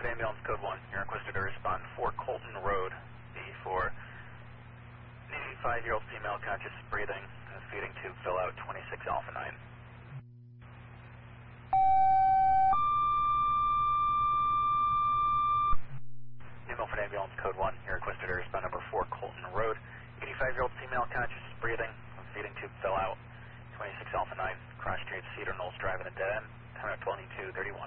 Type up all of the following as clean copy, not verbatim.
Milford Ambulance Code 1, you're requested to respond 4 Colton Road, B4. An 85-year-old female, conscious breathing, feeding tube fill out 26 Alpha 9. New Milford Ambulance Code 1, you're requested to respond number 4 Colton Road. 85-year-old female, conscious breathing, feeding tube fill out 26 Alpha 9. Cross Street, Cedar Knolls Drive in a dead end. Time at 22:31.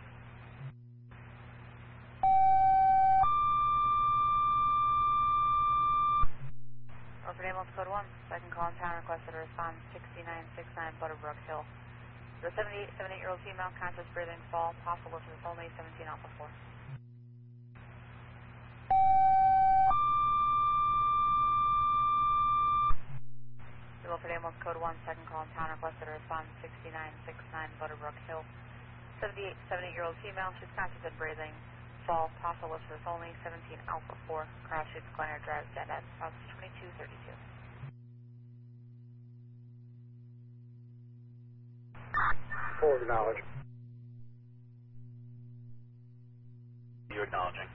Milford Ambulance Code 1, second call in town, requested to respond 6969 Butterbrook Hill. The 78-year-old female, conscious breathing, fall, possible lift only, 17 Alpha 4. Milford Ambulance Code 1, second call in town, requested to respond 6969 Butterbrook Hill. 78-year-old female, she's conscious and breathing, fall, possible lift only, 17 Alpha 4, Cross Street, Glenare Drive, dead end, about 22:32. Full acknowledge. You acknowledging?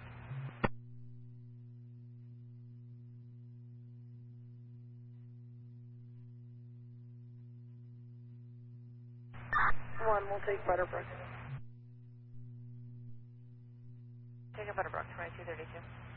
One, we'll take Butterbrook. Take a Butterbrook, 22:32.